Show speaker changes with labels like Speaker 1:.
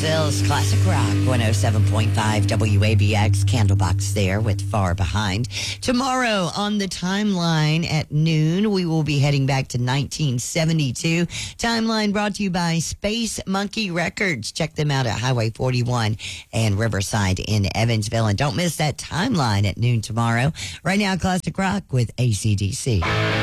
Speaker 1: Evansville's Classic Rock 107.5 WABX. Candlebox there with Far Behind. Tomorrow on the timeline at noon, we will be heading back to 1972. Timeline brought to you by Space Monkey Records. Check them out at Highway 41 and Riverside in Evansville. And don't miss that timeline at noon tomorrow. Right now, Classic Rock with AC/DC.